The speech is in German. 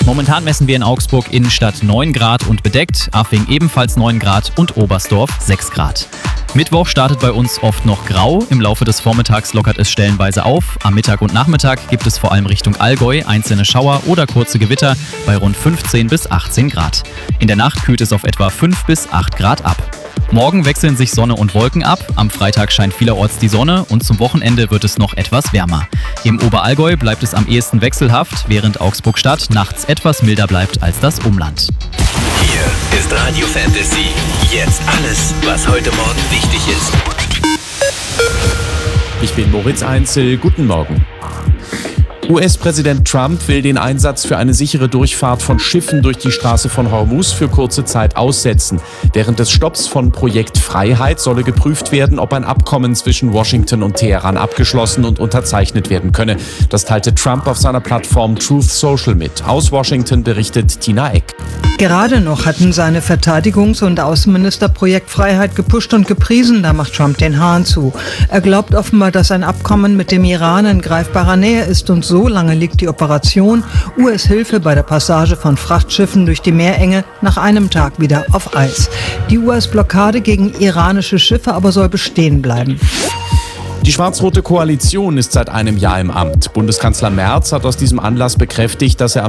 Momentan messen wir in Augsburg Innenstadt 9 Grad und bedeckt, Affing ebenfalls 9 Grad und Oberstdorf 6 Grad. Mittwoch startet bei uns oft noch grau, im Laufe des Vormittags lockert es stellenweise auf. Am Mittag und Nachmittag gibt es vor allem Richtung Allgäu einzelne Schauer oder kurze Gewitter bei rund 15 bis 18 Grad. In der Nacht kühlt es auf etwa 5 bis 8 Grad ab. Morgen wechseln sich Sonne und Wolken ab, am Freitag scheint vielerorts die Sonne und zum Wochenende wird es noch etwas wärmer. Im Oberallgäu bleibt es am ehesten wechselhaft, während Augsburg-Stadt nachts etwas milder bleibt als das Umland. Hier ist Radio Fantasy. Jetzt alles, was heute Morgen wichtig ist. Ich bin Moritz Einzel. Guten Morgen. US-Präsident Trump will den Einsatz für eine sichere Durchfahrt von Schiffen durch die Straße von Hormuz für kurze Zeit aussetzen. Während des Stopps von Projekt Freiheit solle geprüft werden, ob ein Abkommen zwischen Washington und Teheran abgeschlossen und unterzeichnet werden könne. Das teilte Trump auf seiner Plattform Truth Social mit. Aus Washington berichtet Tina Eck. Gerade noch hatten seine Verteidigungs- und Außenminister Projekt Freiheit gepusht und gepriesen, da macht Trump den Hahn zu. Er glaubt offenbar, dass ein Abkommen mit dem Iran in greifbarer Nähe ist und so lange liegt die Operation US-Hilfe bei der Passage von Frachtschiffen durch die Meerenge nach einem Tag wieder auf Eis. Die US-Blockade gegen iranische Schiffe aber soll bestehen bleiben. Die schwarz-rote Koalition ist seit einem Jahr im Amt. Bundeskanzler Merz hat aus diesem Anlass bekräftigt, dass er